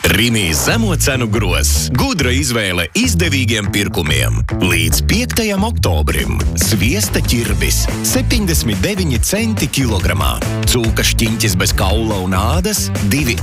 Rimī zemo cenu gross. Gudra izvēle izdevīgiem pirkumiem. Līdz 5. oktobrim. Sviesta ķirbis 79 centi kilogramā. Cūka šķiņķis bez kaula un ādas 2